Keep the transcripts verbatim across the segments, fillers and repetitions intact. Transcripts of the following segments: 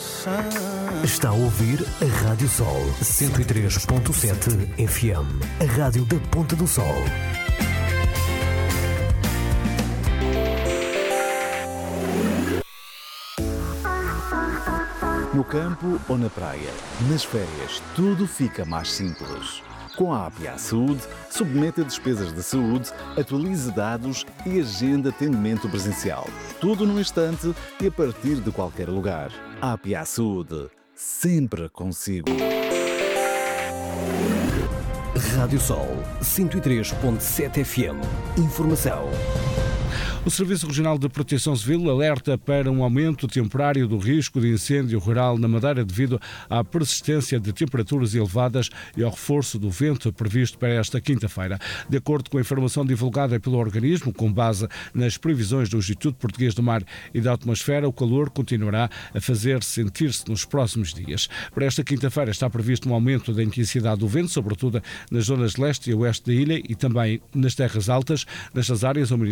Está a ouvir a Rádio Sol cento e três ponto sete F M, a rádio da Ponta do Sol. No campo ou na praia, nas férias, tudo fica mais simples. Com a A P A Saúde, submete a despesas de saúde, atualize dados e agenda atendimento presencial. Tudo num instante e a partir de qualquer lugar. A P A Saúde, sempre consigo. Rádio Sol cento e três ponto sete F M. Informação. O Serviço Regional de Proteção Civil alerta para um aumento temporário do risco de incêndio rural na Madeira devido à persistência de temperaturas elevadas e ao reforço do vento previsto para esta quinta-feira. De acordo com a informação divulgada pelo organismo, com base nas previsões do Instituto Português do Mar e da Atmosfera, o calor continuará a fazer sentir-se nos próximos dias. Para esta quinta-feira está previsto um aumento da intensidade do vento, sobretudo nas zonas leste e oeste da ilha e também nas terras altas. Nestas áreas, a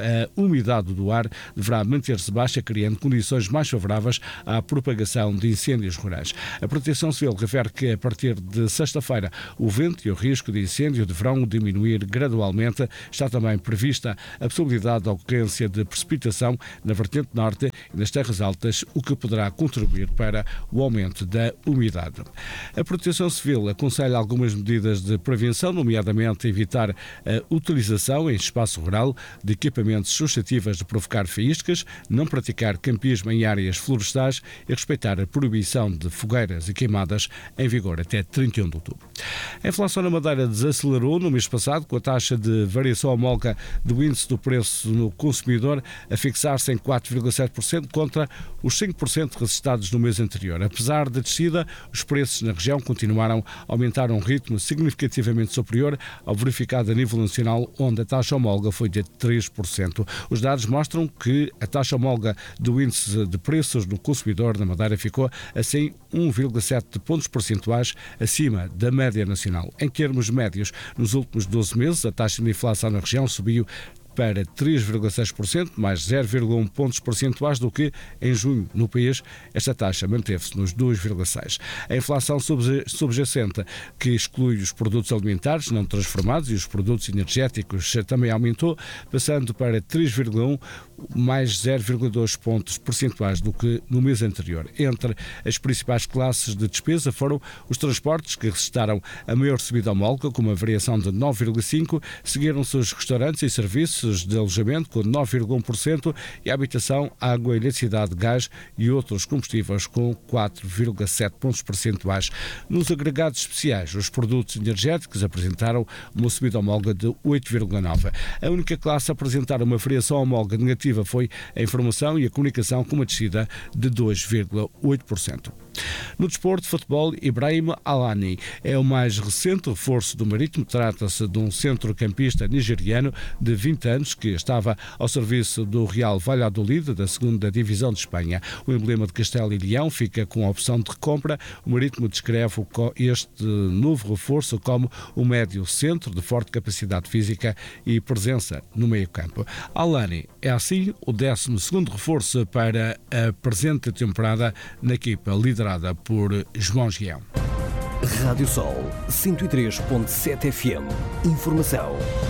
A umidade do ar deverá manter-se baixa, criando condições mais favoráveis à propagação de incêndios rurais. A Proteção Civil refere que, a partir de sexta-feira, o vento e o risco de incêndio deverão diminuir gradualmente. Está também prevista a possibilidade da ocorrência de precipitação na vertente norte e nas terras altas, o que poderá contribuir para o aumento da umidade. A Proteção Civil aconselha algumas medidas de prevenção, nomeadamente evitar a utilização em espaço rural de equipamentos suscetíveis de provocar faíscas, não praticar campismo em áreas florestais e respeitar a proibição de fogueiras e queimadas em vigor até trinta e um de outubro. A inflação na Madeira desacelerou no mês passado, com a taxa de variação homóloga do índice do preço no consumidor a fixar-se em quatro vírgula sete por cento contra os cinco por cento registrados no mês anterior. Apesar da descida, os preços na região continuaram a aumentar a um ritmo significativamente superior ao verificado a nível nacional, onde a taxa homóloga foi de três por cento. Os dados mostram que a taxa homóloga do índice de preços do consumidor na Madeira ficou, assim, um vírgula sete pontos percentuais acima da média nacional. Em termos médios, nos últimos doze meses, a taxa de inflação na região subiu para três vírgula seis por cento, mais zero vírgula um pontos percentuais do que em junho no país. Esta taxa manteve-se nos dois vírgula seis por cento. A inflação subjacente, que exclui os produtos alimentares não transformados e os produtos energéticos, também aumentou, passando para três vírgula um por cento, mais zero vírgula dois pontos percentuais do que no mês anterior. Entre as principais classes de despesa foram os transportes, que registraram a maior subida homóloga, com uma variação de nove vírgula cinco por cento, seguiram-se os restaurantes e serviços de alojamento com nove vírgula um por cento e a habitação, água, eletricidade, gás e outros combustíveis com quatro vírgula sete pontos percentuais. Nos agregados especiais, os produtos energéticos apresentaram uma subida homóloga de oito vírgula nove por cento. A única classe a apresentar uma variação homóloga negativa foi a informação e a comunicação, com uma descida de dois vírgula oito por cento. No desporto, futebol, Ibrahim Alani é o mais recente reforço do Marítimo. Trata-se de um centrocampista nigeriano de vinte anos que estava ao serviço do Real Valladolid, da segunda Divisão de Espanha. O emblema de Castelo e Leão fica com a opção de recompra. O Marítimo descreve este novo reforço como um médio centro de forte capacidade física e presença no meio-campo. Alani é assim o décimo segundo reforço para a presente temporada na equipa liderada por João Gião. Rádio Sol cento e três ponto sete F M. Informação.